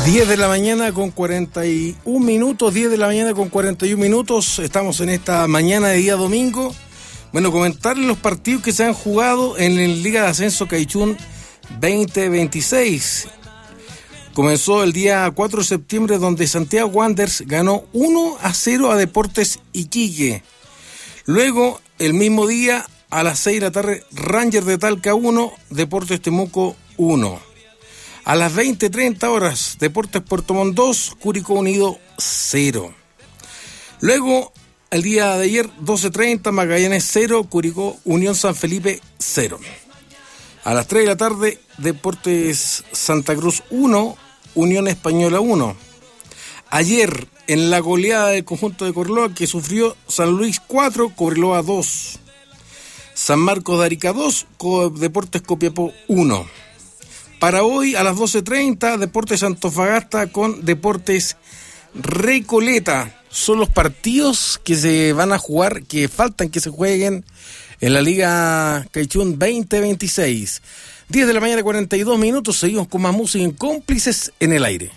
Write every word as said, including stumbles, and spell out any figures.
diez de la mañana con cuarenta y un minutos, diez de la mañana con cuarenta y un minutos, estamos en esta mañana de día domingo. Bueno, comentarles los partidos que se han jugado en la Liga de Ascenso Caichún veinte veintiséis. Comenzó el día cuatro de septiembre, donde Santiago Wanderers ganó uno a cero a Deportes Iquique. Luego, el mismo día, a las seis de la tarde, Rangers de Talca uno, Deportes Temuco uno. A las veinte treinta horas, Deportes Puerto Montt dos, Curicó Unido cero. Luego, el día de ayer, doce treinta, Magallanes cero, Curicó Unión San Felipe cero. A las tres de la tarde, Deportes Santa Cruz uno, Unión Española uno. Ayer, en la goleada del conjunto de Cobreloa, que sufrió San Luis cuatro, Cobreloa dos. San Marcos de Arica dos, Deportes Copiapó uno. Para hoy, a las doce treinta, Deportes Antofagasta con Deportes Recoleta. Son los partidos que se van a jugar, que faltan que se jueguen en la Liga Caichún veinte veintiséis. diez de la mañana, cuarenta y dos minutos. Seguimos con más música en Cómplices en el Aire.